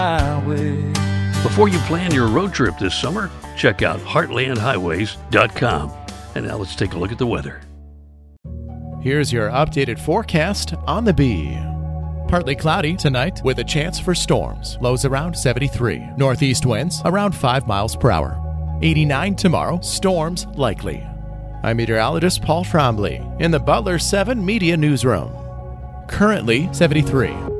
highway. Before you plan your road trip this summer, check out heartlandhighways.com. And now let's take a look at the weather. Here's your updated forecast on the Bee. Partly cloudy tonight with a chance for storms. Lows around 73. Northeast winds around 5 miles per hour. 89 tomorrow. Storms likely. I'm meteorologist Paul Trombley in the Butler 7 Media Newsroom. Currently 73.